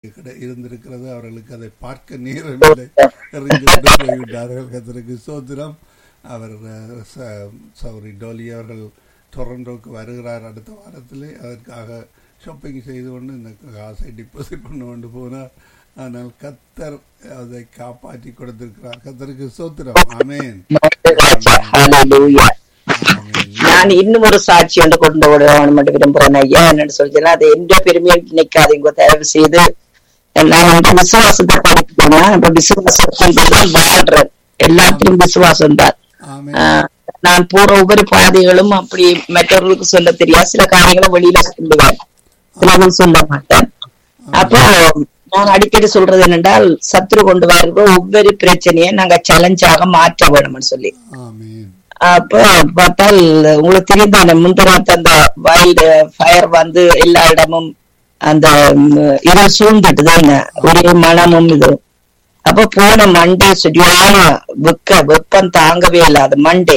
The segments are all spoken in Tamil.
இருந்திருக்கிறது. அவர்களுக்கு அதை பார்க்க நேரமில்லை, எறிந்துவிட்டு போய்விட்டார்கள். கர்த்தருக்கு ஸ்தோத்திரம். அவர் சௌரி டோலி அவர்கள் டொரண்டோவுக்கு வருகிறார் அடுத்த வாரத்திலே. அதற்காக ஷாப்பிங் செய்து கொண்டு இந்த காசை டிபாசிட் பண்ண கொண்டு போனார். ஆனால் கர்த்தர் அதை காப்பாற்றி கொடுத்திருக்கிறார். கர்த்தருக்கு ஸ்தோத்திரம். ஆமென். நான் இன்னும் ஒரு சாட்சி ஒன்று கொண்டு மட்டும் விரும்புறேன் ஐயா. என்னன்னு சொல்லிச்சுன்னா, அது எந்த பெருமையை நினைக்காதீங்க தயவு செய்து. நான் வந்து விசுவாசத்தை படிக்கிறேன்னா, இப்ப விசுவாசத்தில் வாழ்றேன். எல்லாத்திலும் விசுவாசம் தான். நான் போற ஒவ்வொரு பாதைகளும் அப்படி மற்றவர்களுக்கு சொல்ல தெரியாது. சில காரியங்களை வெளியில சொல்லுவேன், சிலவும் சொல்ல மாட்டேன். அப்போ நான் அடிக்கடி சொல்றது என்னென்றால், சத்துரு கொண்டு வர்ற ஒவ்வொரு பிரச்சனையை நாங்க சேலஞ்சாக மாற்ற வேணும்னு சொல்லி. அப்ப பார்த்தால் உங்களுக்கு தெரிந்த முந்தராத்த அந்த வைல்டு ஃபயர் வந்து எல்லா இடமும் அந்த இதை சூழ்ந்துட்டுது, என்ன ஒரே மனமும் இது. அப்ப போன மண்டே சரியான வெப்பம் தாங்கவே இல்லை. அது மண்டே.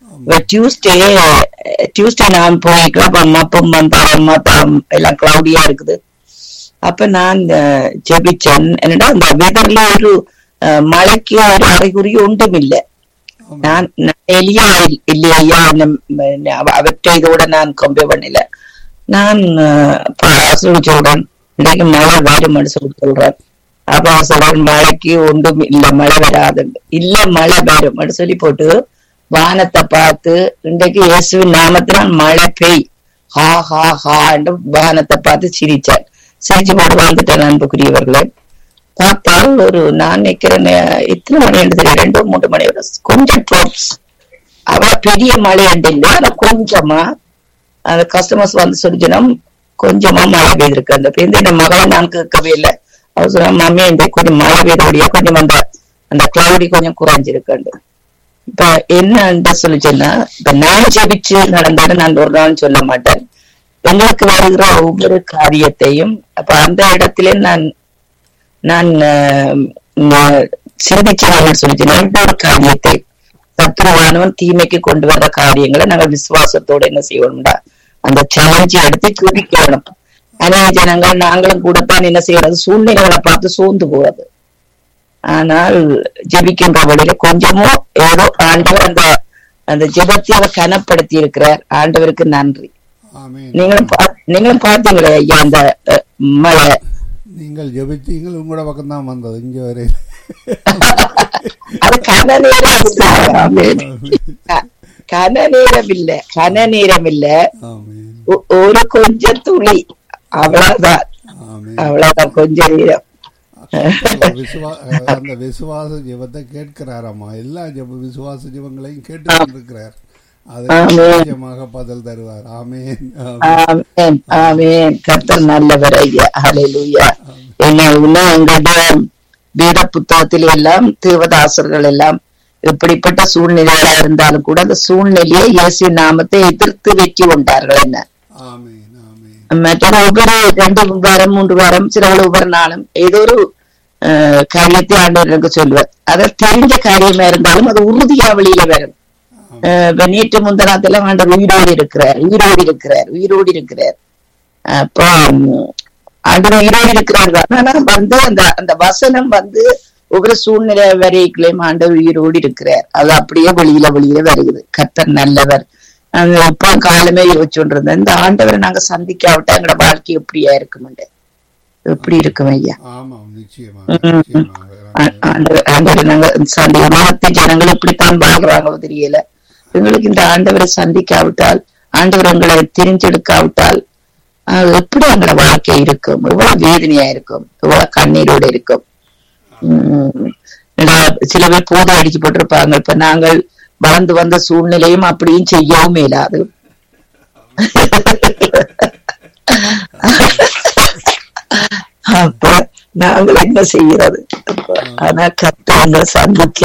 டியூஸ்டே நான் போய்க்கிறேன். மப்பம் மப்பம் எல்லாம் கிளவுடியா இருக்குது. அப்ப நான் ஜெபிச்சேன். என்னடா அந்த வெதர்ல ஒரு மழைக்கு ஒரு அறிகுறி ஒன்றும் இல்லை. நான் எலியா இல்லையா அவற்றை இதோட நான் கம்பேர் பண்ணல. நான் சொல்றேன் இன்னைக்கு மழை வரும்னு சொல்றேன். அப்ப சொல்றேன் மழைக்கு ஒன்றும் இல்ல, மழை வராது இல்ல, மழை வரும் சொல்லி போட்டு வானத்தை பார்த்து இன்றைக்கு இயேசுவின் நாமத்தினால் மழை பெய் ஹா ஹா ஹான்னு வானத்தை பார்த்து சிரிச்சேன். சிரிச்சு போட்டு வந்துட்டேன். அன்புக்குரியவர்களே, பார்த்தால் ஒரு நான் நினைக்கிறேன் எத்தனை மணி என்று 2-3 மணி கொஞ்சம் ட்ராப்ஸ், அவ்வளவு பெரிய மழை அண்டு இல்லை. ஆனா கொஞ்சமா அந்த கஸ்டமர்ஸ் வந்து சொல்லிச்சோம் கொஞ்சமா மழை பெய்திருக்கு. அந்த பெய்து என் மகளை நான் கேட்கவே இல்லை. அவர் சொன்னா மாமி இந்த கொஞ்சம் மழை பெய்தோடைய கொஞ்சம் அந்த கிளவுடி கொஞ்சம் குறைஞ்சிருக்கு. இப்ப என்ன சொல்லிச்சேன்னா, இப்ப நான் ஜெபிச்சு நடந்தாலும் நான் ஒரு நாள் சொல்ல மாட்டேன். எங்களுக்கு வருகிற ஒவ்வொரு காரியத்தையும் அப்ப அந்த இடத்துல நான் சிந்திச்சு சொல்லிச்சேன். ஒரு காரியத்தை சத்துருவானவன் தீமைக்கு கொண்டு வர்ற காரியங்களை நாங்கள் விசுவாசத்தோட என்ன செய்யணும்டா அந்த சேலஞ்சை எடுத்து குதிக்கணும். அநேக ஜனங்கள் நாங்களும் கூடத்தான் என்ன செய்யறது, சூழ்நிலைகளை பார்த்து சோர்ந்து போறது. ஆனால் ஜெபிக்கின்ற வழியில கொஞ்சமோ ஏதோ ஆண்டவர் அந்த ஜெபத்தை அவர் கனப்படுத்தி இருக்கிறார். ஆண்டவருக்கு நன்றி. நீங்களும் பார்த்தீங்களே ஐயா அந்த மழை. நீங்கள் ஜெபிச்சீங்கள், உங்களோட பக்கம் தான் வந்தது இங்க வரை. அது கன நேரம் இல்ல ஒரு கொஞ்சம் துளி, அவ்வளவுதான் கொஞ்சம் நேரம். அந்த விசுவாச ஜெபத்தை கேட்கிறாராமா, எல்லா விசுவாச ஜெபங்களையும் கேட்டு கொண்டிருக்கிறார். நிச்சயமாக பதில் தருவார். ஆமென் ஆமென் ஆமென். கர்த்தர் நல்லவர் ஐயா. ஹல்லேலூயா. எங்களுடைய வேத புத்தகத்தில் எல்லாம் தேவதாசர்கள் எல்லாம் எப்படிப்பட்ட சூழ்நிலையா இருந்தாலும் கூட அந்த சூழ்நிலையை இயேசு நாமத்தை எதிர்த்து வெற்றி கொண்டார்கள். என்ன மற்ற ஒவ்வொரு 2 வாரம் 3 வாரம் சிலவர்கள் ஒவ்வொரு நாளும் ஏதோ ஒரு காரியத்தை ஆண்டவர்களுக்கு சொல்லுவார். அதை தெரிஞ்ச காரியமா இருந்தாலும் அது உறுதியா வெளியில வரும். நேற்று முந்தனாத்துல ஆண்டவர் உயிரோடு இருக்கிறார். அப்போ ஆண்டவர் உயிரோடு இருக்கிறார். ஆனா வந்து அந்த வசனம் வந்து ஒவ்வொரு சூழ்நிலை வரைக்குள்ளேயும் ஆண்டவர் உயிரோடு இருக்கிறார். அது அப்படியே வெளியில வருகிறது. கர்த்தர் நல்லவர். எப்ப காலமே யோசிச்சுட்டு இருந்தேன், இந்த ஆண்டவரை நாங்க சந்திக்காவிட்டா எங்களோட வாழ்க்கை எப்படியா இருக்குமெண்டு. எப்படி இருக்கும் ஐயா? ஆண்டவரை நாங்க மத்த ஜனங்கள் எப்படித்தான் வாழ்றாங்களோ தெரியல. எங்களுக்கு இந்த ஆண்டவரை சந்திக்காவிட்டால், ஆண்டவர் எங்களை தெரிஞ்செடுக்காவிட்டால் எப்படி எங்களோட வாழ்க்கை இருக்கும்? எவ்வளவு வேதனையா இருக்கும், எவ்வளவு கண்ணீரோட இருக்கும். சில பேர் போதை அடிச்சு போட்டிருப்பாங்க. இப்ப நாங்கள் வளர்ந்து வந்த சூழ்நிலையும் அப்படியும் செய்யவும் இயலாது. அப்ப நாங்கள் என்ன செய்யறது? ஆனா கர்த்தரை சந்திக்க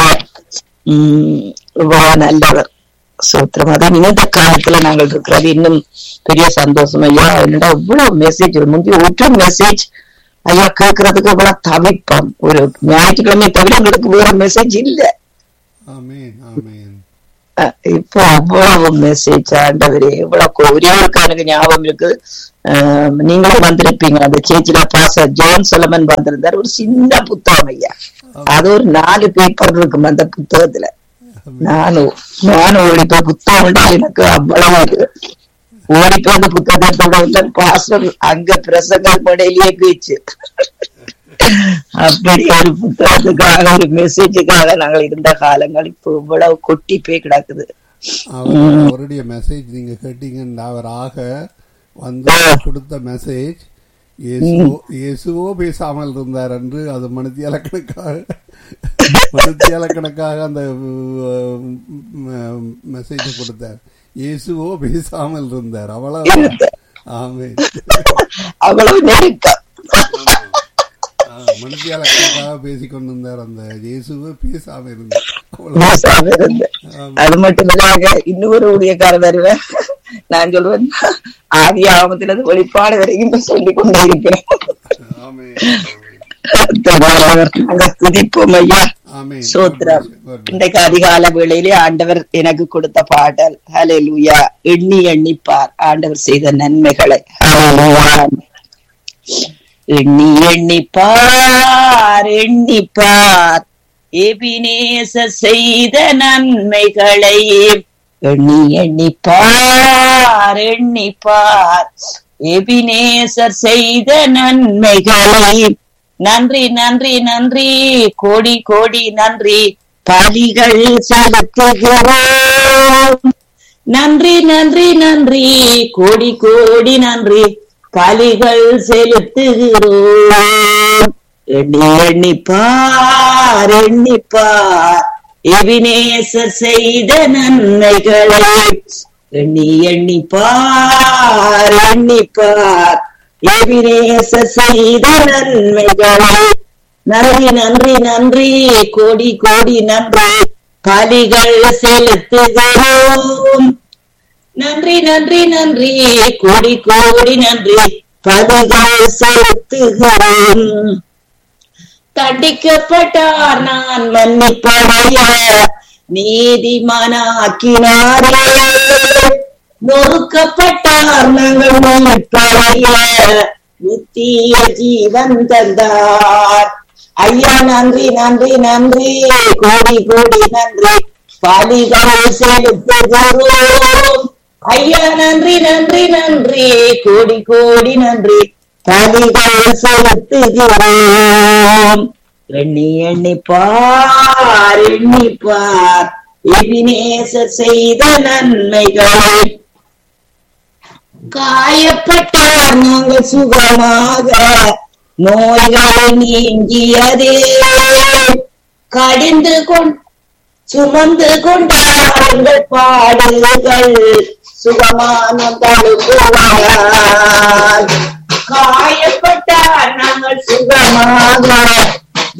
நல்லவர். சூத்திரம். அதான் இந்த காலத்துல நாங்கள் இருக்கிறது இன்னும் பெரிய சந்தோஷம் ஐயா. என்னடா இவ்வளவு மெசேஜ் முந்தி ஒரு மெசேஜ் ஐயா கேட்கறதுக்கு இவ்வளவு தவிப்போம். ஒரு ஞாயிற்றுக்கிழமை தவிர எங்களுக்கு வேற மெசேஜ் இல்ல. இப்போ அவ்வளவு மெசேஜ் ஆண்டவரே, இவ்வளவு ஒரே ஒரு எனக்கு ஞாபகம் இருக்கு. நீங்களும் வந்திருப்பீங்க, அந்த சேர்ச்சில பாஸ்டர் ஜான் சொலமன் வந்திருந்தார். ஒரு சின்ன புத்தகம் ஐயா, அது ஒரு 4 பேப்பர் இருக்கும் அந்த புத்தகத்துல. நானும் ஓடிப்ப புத்தகம் எனக்கு அவ்வளவு ஓடிப்ப அந்த புத்தகத்தோட பாஸ்டர் அங்க பிரசங்கள் முறையிலேயே பேச்சு. அப்படி ஒரு புத்தகத்துக்காக, ஒரு மெசேஜுக்காக நாங்கள் இருந்த காலங்கள் இப்போ இவ்வளவு கொட்டி போய் கிடக்குது. அவருடைய மெசேஜ் நீங்க கேட்டீங்கன்னா, அவராக வந்து கொடுத்த மெசேஜ் இயேசுவோ பேசாமல் இருந்தார் என்று அது மனுத்தியாலக்கணக்காக அந்த மெசேஜ் கொடுத்தார். இயேசுவோ பேசாமல் இருந்தார், அவ்வளவு. ஆமே, அவ்வளவு நெருக்கம். மனுத்தியாலக்கணக்காக பேசிக்கொண்டிருந்தார், அந்த இயேசுவோ பேசாம இருந்தார். அது மட்டும் இல்லாம இன்னொரு ஊழியக்காரர் வருவேன், நான் சொல்லுவேன் ஆதி ஆகமத்திலிருந்து வெளிப்பாடு வரைக்கும் சொல்லிக் கொண்டே இருக்கிறேன். துதிப்போம் ஐயா, சோத்திரம். இன்றைக்கு அதிகால வேளையிலே ஆண்டவர் எனக்கு கொடுத்த பாடல் ஹல்லேலூயா. எண்ணி எண்ணிப்பார் ஆண்டவர் செய்த நன்மைகளை. எண்ணி எண்ணிப்பார் எண்ணிப்பார் எபினேசர் செய்த நன்மைகளை. எண்ணி எண்ணிப்பார் எண்ணிப்பார் எபினேசர் செய்த நன்மைகளை. நன்றி நன்றி நன்றி கோடி கோடி நன்றி பலிகள் செலுத்துகிறோம். நன்றி நன்றி நன்றி கோடி கோடி நன்றி பலிகள் செலுத்துகிறோம். எண்ணி எண்ணிப்பார் எண்ணிப்பார் எபினேசர் செய்த நன்மைகளை. எண்ணி எண்ணிப்பார் எண்ணிப்பார் எபினேசர் செய்த நன்மைகளை. நன்றி நன்றி நன்றி கோடி கோடி நன்றி பலிகள் செலுத்துகிறோம். நன்றி நன்றி நன்றி கோடி கோடி நன்றி பலிகள் செலுத்துகிறோம். தண்டிக்கப்பட்டார் நான் மன்னிப்படைய நீதிமானாக்கினாரே. நொறுக்கப்பட்டார் நாங்கள் மன்னிப்படைய நித்திய ஜீவன் தந்தார். ஐயா நன்றி நன்றி நன்றி கோடி கோடி நன்றி பலிகள் செலுத்துகிறோம். ஐயா நன்றி நன்றி நன்றி கோடி கோடி நன்றி பலிகள் செலுத்துகிறோம். எண்ணி எண்ணிப்பார் எண்ணிப்பார் எபினேசர் செய்த நன்மைகளை. காயப்பட்டார் நாங்கள் சுகமாக நோய்கள் நீங்கியதே. கடிந்து சுமந்து கொண்டார்கள் பாடல்கள் சுகமான தழுவுவார். காயப்பட்டார் நாங்கள் சுகமாக